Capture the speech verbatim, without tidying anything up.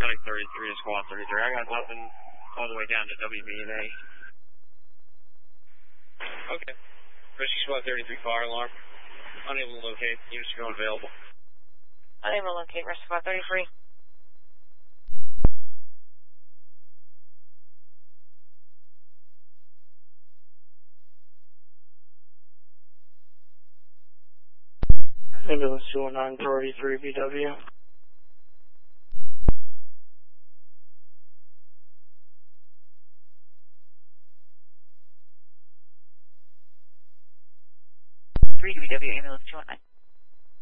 Cutting thirty-three to squad thirty-three. I got nothing all the way down to W B and A. Okay. Rescue squad thirty-three fire alarm. Unable to locate. Units are going available. Unable to locate. Rescue squad thirty-three. Ambulance two one nine, priority three B W. three B W, ambulance two one nine.